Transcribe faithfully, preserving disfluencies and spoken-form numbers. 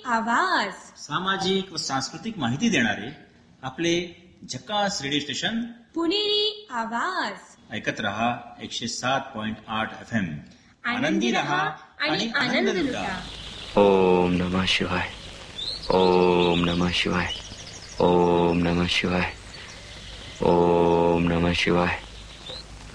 आवाज. सामाजिक व सांस्कृतिक माहिती देणारे आपले झकास रेडिओ स्टेशन पुणेरी आवाज. ऐकत रहा एकशे सात पॉइंट आठ एफ एम. आनंदी रहा आणि आनंद लुटा. ओम नमः शिवाय. ओम नमः शिवाय. ओम नमः शिवाय. ओम नमः शिवाय.